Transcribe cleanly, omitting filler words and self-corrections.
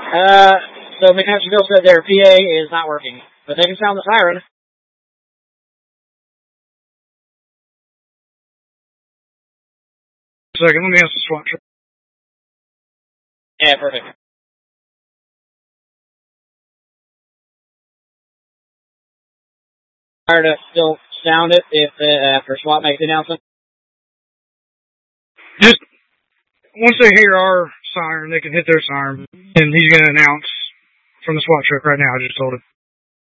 So McNashville said their PA is not working, but they can sound the siren. Second, let me ask the SWAT truck. Yeah, perfect. Fire to still sound it if after SWAT makes the announcement. Just once they hear our siren, they can hit their siren, and he's going to announce from the SWAT truck right now. I just told him.